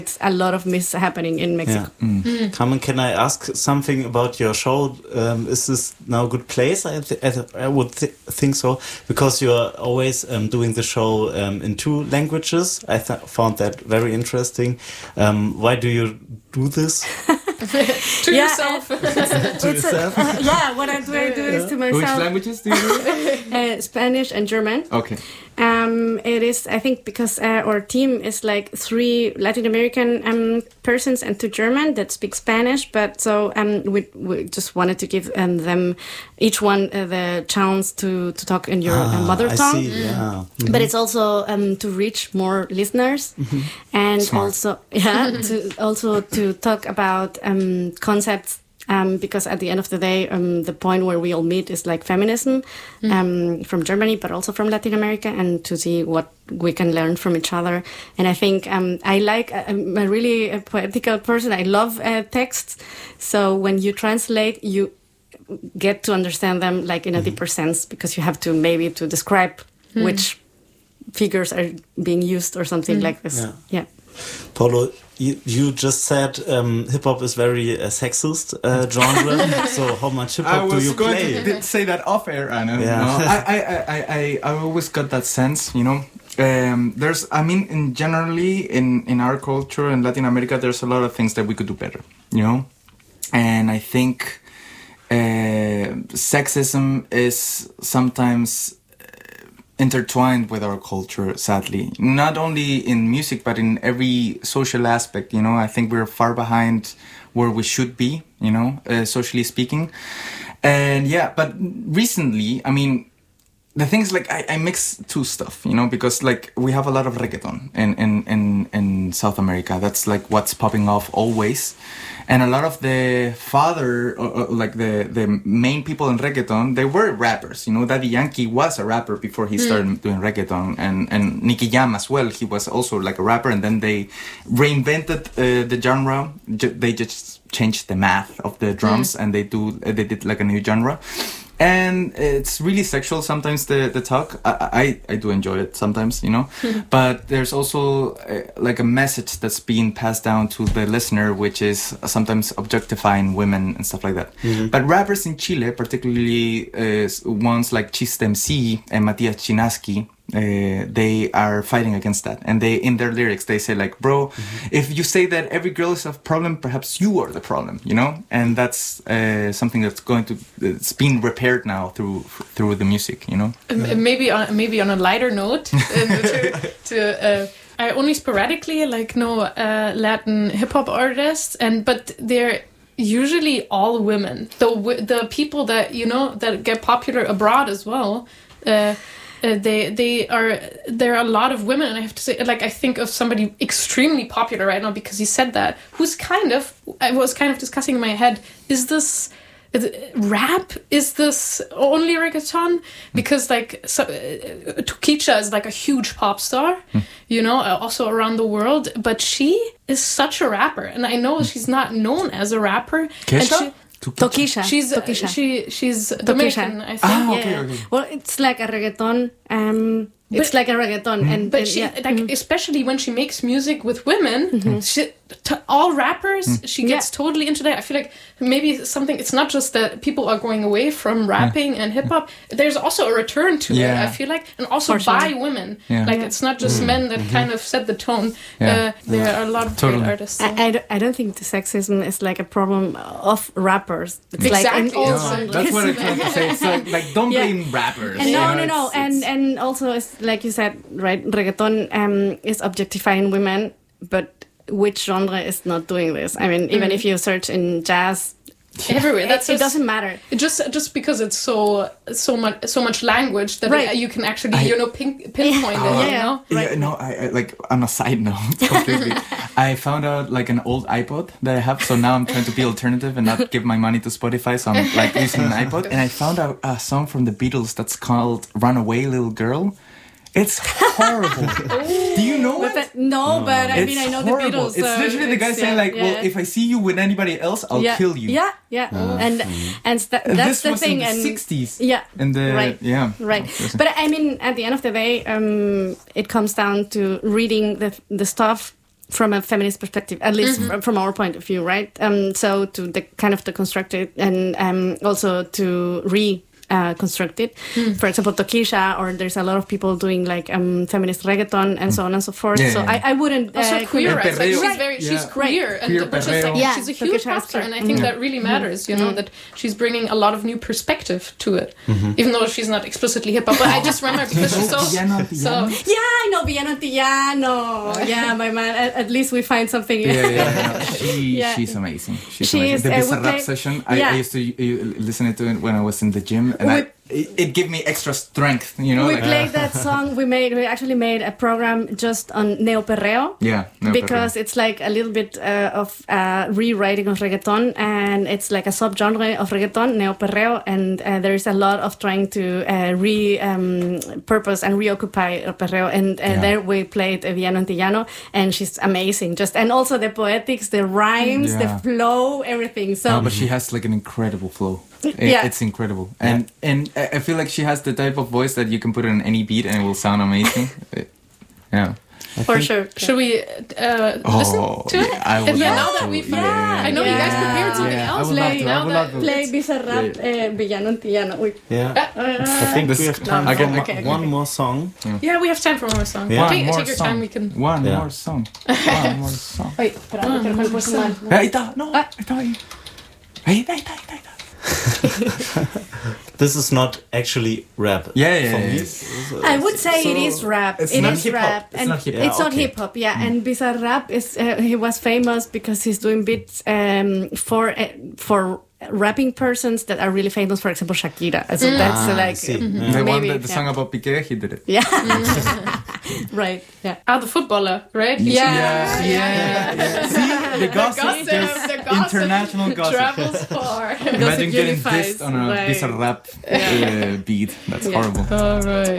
It's a lot of happening in Mexico. Yeah. Carmen, can I ask something about your show? Is this now a good place? I would think so, because you're always doing the show in 2 languages. I found that very interesting. Why do you do this? To yourself. Yeah, what I do is to myself. Which languages do you do? Spanish and German. Okay. It is, I think, because our team is like 3 Latin American persons and 2 German that speak Spanish. But so we just wanted to give them each one the chance to talk in your mother tongue. I see, yeah. Mm-hmm. But it's also to reach more listeners, and Smart. also to talk about concepts. Because at the end of the day, the point where we all meet is like feminism from Germany, but also from Latin America, and to see what we can learn from each other. And I think I'm a really poetical person. I love texts. So when you translate, you get to understand them like in a deeper sense, because you have to maybe to describe which figures are being used or something like this. Yeah. Paulo, you just said hip-hop is very sexist genre. So how much hip-hop do you play? I was going to say that off air, Anna. Yeah. No, I always got that sense, you know. Generally in our culture in Latin America, there's a lot of things that we could do better, you know. And I think sexism is sometimes intertwined with our culture, sadly. Not only in music, but in every social aspect, you know. I think we're far behind where we should be, you know, socially speaking. And yeah, but recently, I mean, the things like I mix 2 stuff, you know, because like we have a lot of reggaeton in South America. That's like what's popping off always. And a lot of the like the main people in reggaeton, they were rappers. You know, Daddy Yankee was a rapper before he started doing reggaeton, and Nicky Jam as well. He was also like a rapper, and then they reinvented the genre. They just changed the math of the drums, and they did like a new genre. And it's really sexual sometimes, the talk. I do enjoy it sometimes, you know. But there's also like a message that's being passed down to the listener, which is sometimes objectifying women and stuff like that. But rappers in Chile, particularly ones like Chiste MC and Matias Chinaski, they are fighting against that. And they, in their lyrics, they say like, bro, if you say that every girl is a problem, perhaps you are the problem, you know? And that's something that's it's being repaired now through the music, you know? Maybe on a lighter note, I only sporadically know Latin hip hop artists, but they're usually all women. The people that that get popular abroad as well. There are a lot of women, and I have to say, I think of somebody extremely popular right now because he said that. I was kind of discussing in my head, is this rap? Is this only reggaeton? Because Toquicha is a huge pop star, also around the world, but she is such a rapper, and I know she's not known as a rapper. Kesha? Toquicha. She's Dominican, I think. Okay. Well, it's like a reggaeton. It's like a reggaeton, especially when she makes music with women, all rappers, she gets totally into that. I feel like maybe it's not just that people are going away from rapping and hip hop. There's also a return to it. I feel like, and also by women. It's not just men that kind of set the tone. There are a lot of great artists. So. I don't think the sexism is a problem of rappers. It's exactly. That's what I'm trying to say. It's like don't blame rappers. And no. And also it's like you said, right? Reggaeton is objectifying women, but which genre is not doing this? I mean, even if you search in jazz, everywhere, it doesn't matter. Just because it's so much language that you can actually pinpoint it. No, I on a side note, completely. I found out an old iPod that I have, so now I'm trying to be alternative and not give my money to Spotify. So I'm using an iPod, and I found out a song from the Beatles that's called "Runaway Little Girl." It's horrible. Do you know it? No, but I mean, I know horrible. the Beatles. It's literally the guy saying well, if I see you with anybody else, I'll kill you. Yeah. And that's this the was thing. In the 60s. Yeah. Right. Right. But I mean, at the end of the day, it comes down to reading the stuff from a feminist perspective, at least from our point of view, right? So to the kind of deconstruct it and also to construct it. For example, Tokisha, or there's a lot of people doing like feminist reggaeton and so on and so forth. Yeah, so yeah. I wouldn't Also queer, right? Like Perreo. she's queer, and Queer which is like perreo. she's a Yeah, huge Tokisha is factor, queer. and I think that really matters. You know, that she's bringing a lot of new perspective to it, even though she's not explicitly hip hop. But I just remember because she's so. Yeah, I know Villano Antillano. Yeah, my man. At least we find something. Yeah. She's amazing. She's She amazing. is, The we Bizarrap play- session, yeah. I used to listen to it when I was in the gym, and it gave me extra strength, you know? We like, played that song. We actually made a program just on Neo Perreo. Yeah. No, Because it's like a little bit of rewriting of reggaeton, and it's like a subgenre of reggaeton, Neo Perreo, and there is a lot of trying to repurpose and reoccupy Perreo, and there we played Villano Antillano, and she's amazing. And also the poetics, the rhymes, the flow, everything. So, but she has like an incredible flow. Yeah. It's incredible, and I feel like she has the type of voice that you can put on any beat and it will sound amazing. Yeah. for sure. Should we listen to it? Yeah, I would Yeah, love now that to. we've Yeah. I know you guys Yeah. prepared something Yeah, I else. would love to. I Now would that love to. Play Bizarrap, Villano Antillano. Uy. Yeah. I think we have time Okay, for okay. one more song. Yeah, we have time for one more song. Yeah. Take More your song. time. We can. One Yeah. more song. One more song. Ay, espera, creo que lo puse mal. Ahí está, no, ahí está ahí. Ahí está. This is not actually rap. Yeah, for me. I would say it is rap. It's It not is hip-hop. rap. It's and not hip-hop. It's not Okay. hip hop, yeah. And Bizarrap is he was famous because he's doing beats for rapping persons that are really famous. For example, Shakira. So that's I like see. The one maybe that the song about Piqué, he did it. yeah, right, yeah. The footballer, right? Yeah. See, the gossip, gossip, there's the gossip international gossip. Travels far. Imagine getting unifies, dissed on a right. Bizarrap beat. That's Yeah. horrible. All right.